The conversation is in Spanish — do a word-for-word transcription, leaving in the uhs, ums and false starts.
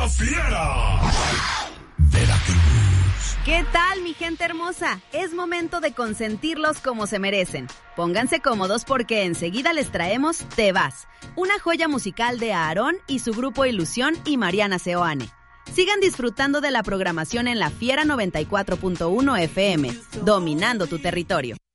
La Fiera. Veracruz. ¿Qué tal, mi gente hermosa? Es momento de consentirlos como se merecen. Pónganse cómodos porque enseguida les traemos Te Vas, una joya musical de Aarón y su grupo Ilusión y Mariana Seoane. Sigan disfrutando de la programación en La Fiera noventa y cuatro punto uno F M, dominando tu territorio.